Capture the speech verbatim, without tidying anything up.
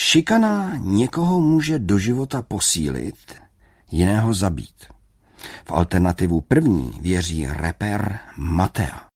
Šikana někoho může do života posílit, jiného zabít. V alternativu první věří rapper Matea.